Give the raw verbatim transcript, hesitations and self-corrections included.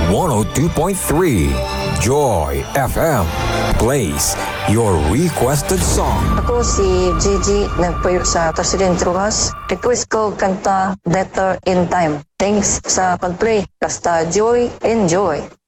one oh two point three. Joy F M plays your requested song. Ako si Gigi, nagpuyo sa Presidente Rojas. Request ko kanta Better in Time. Thanks sa pag-play. Basta Joy, enjoy.